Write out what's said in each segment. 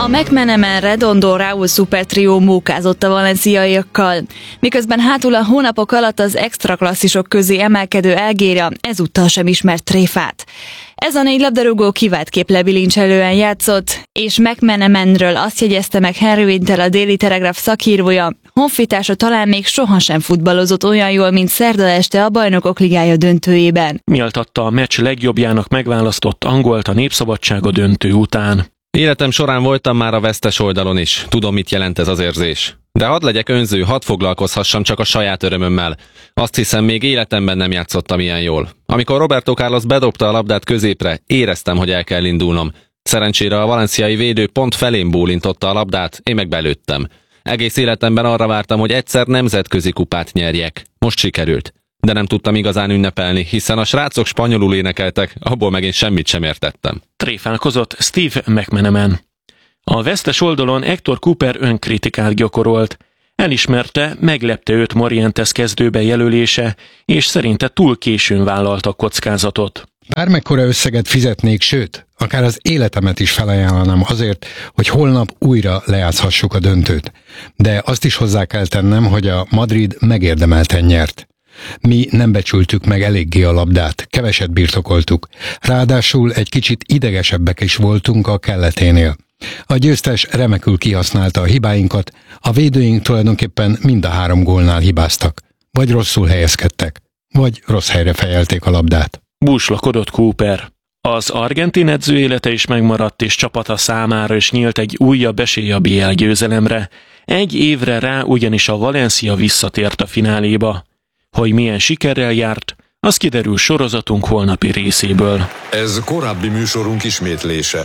McManaman Redondo Raúl szupertrió mókázott a valenciaiakkal, miközben hátul a hónapok alatt az extraklasszisok közé emelkedő Elguera ezúttal sem ismert tréfát. Ez a 4 labdarúgó kiváltképp lebilincselően játszott, és McManamanről azt jegyezte meg Henry Winter, a Daily Telegraph szakírója, honfitársa talán még sohasem futballozott olyan jól, mint szerda este a Bajnokok Ligája döntőjében. Méltatta a meccs legjobbjának megválasztott angolt a Népszabadsága döntő után. Életem során voltam már a vesztes oldalon is, tudom, mit jelent ez az érzés. De hadd legyek önző, hadd foglalkozhassam csak a saját örömömmel. Azt hiszem, még életemben nem játszottam ilyen jól. Amikor Roberto Carlos bedobta a labdát középre, éreztem, hogy el kell indulnom. Szerencsére a valenciai védő pont felém bólintotta a labdát, én meg belőttem. Egész életemben arra vártam, hogy egyszer nemzetközi kupát nyerjek. Most sikerült. De nem tudtam igazán ünnepelni, hiszen a srácok spanyolul énekeltek, abból meg én semmit sem értettem. Tréfálkozott Steve McManaman. A vesztes oldalon Hector Cúper önkritikát gyakorolt. Elismerte, meglepte őt Morientes kezdőbe jelölése, és szerinte túl későn vállalta kockázatot. Bármekkora összeget fizetnék, sőt, akár az életemet is felajánlanám azért, hogy holnap újra lejátszhassuk a döntőt. De azt is hozzá kell tennem, hogy a Madrid megérdemelten nyert. Mi nem becsültük meg eléggé a labdát, keveset birtokoltuk. Ráadásul egy kicsit idegesebbek is voltunk a kelleténél. A győztes remekül kihasználta a hibáinkat, a védőink tulajdonképpen mind a 3 gólnál hibáztak. Vagy rosszul helyezkedtek, vagy rossz helyre fejelték a labdát. Búslakodott Cúper. Az argentin edző élete is megmaradt, és csapata számára is nyílt egy újabb esély a BL győzelemre. 1 évre rá ugyanis a Valencia visszatért a fináléba. Hogy milyen sikerrel járt, az kiderül sorozatunk holnapi részéből. Ez korábbi műsorunk ismétlése.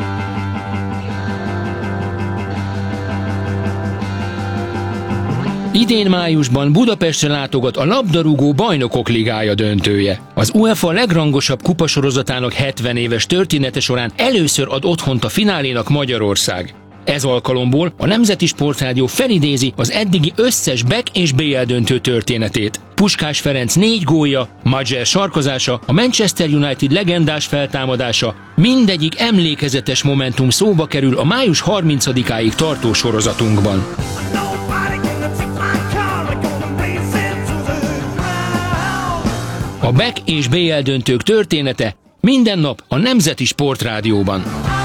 Idén májusban Budapestre látogat a labdarúgó Bajnokok Ligája döntője. Az UEFA legrangosabb kupasorozatának 70 éves története során először ad otthont a finálénak Magyarország. Ez alkalomból a Nemzeti Sportrádió felidézi az eddigi összes BEK és BL döntő történetét. Puskás Ferenc 4 gólja, Majer sarkozása, a Manchester United legendás feltámadása, mindegyik emlékezetes momentum szóba kerül a május 30-áig tartó sorozatunkban. A BEK és BL döntők története minden nap a Nemzeti Sportrádióban.